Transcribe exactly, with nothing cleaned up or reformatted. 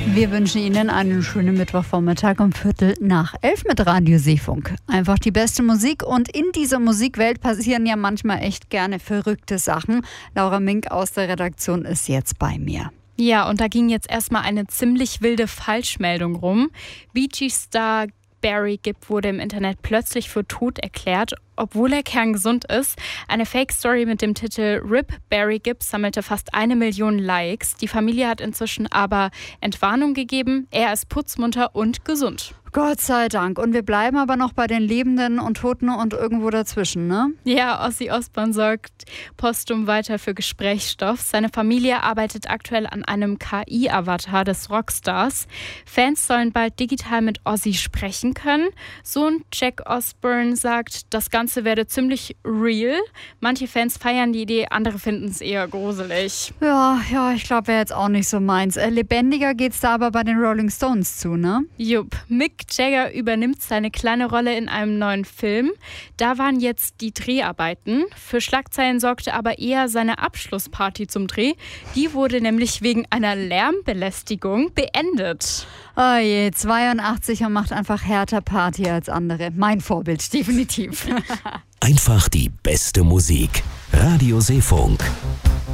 Wir wünschen Ihnen einen schönen Mittwochvormittag um Viertel nach elf mit Radio Seefunk. Einfach die beste Musik, und in dieser Musikwelt passieren ja manchmal echt gerne verrückte Sachen. Laura Mink aus der Redaktion ist jetzt bei mir. Ja, und da ging jetzt erstmal eine ziemlich wilde Falschmeldung rum. Bee Gees-Star Barry Gibb wurde im Internet plötzlich für tot erklärt, obwohl er kerngesund ist. Eine Fake-Story mit dem Titel R I P Barry Gibb sammelte fast eine Million Likes. Die Familie hat inzwischen aber Entwarnung gegeben. Er ist putzmunter und gesund. Gott sei Dank. Und wir bleiben aber noch bei den Lebenden und Toten und irgendwo dazwischen, ne? Ja, Ozzy Osbourne sorgt postum weiter für Gesprächsstoff. Seine Familie arbeitet aktuell an einem K I-Avatar des Rockstars. Fans sollen bald digital mit Ozzy sprechen können. Sohn Jack Osbourne sagt, das Ganze werde ziemlich real. Manche Fans feiern die Idee, andere finden es eher gruselig. Ja, ja, ich glaube, wäre jetzt auch nicht so meins. Äh, lebendiger geht's da aber bei den Rolling Stones zu, ne? Jupp, Mick Jagger übernimmt seine kleine Rolle in einem neuen Film. Da waren jetzt die Dreharbeiten. Für Schlagzeilen sorgte aber eher seine Abschlussparty zum Dreh. Die wurde nämlich wegen einer Lärmbelästigung beendet. Oh je, zweiundachtzig und macht einfach härter Party als andere. Mein Vorbild, definitiv. Einfach die beste Musik. Radio Seefunk.